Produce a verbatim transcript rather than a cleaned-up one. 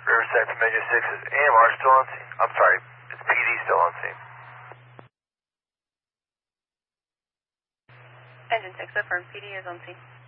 Riverside from Major six is A M R still on scene? I'm sorry, is P D still on scene? Engine six, affirm, P D is on scene.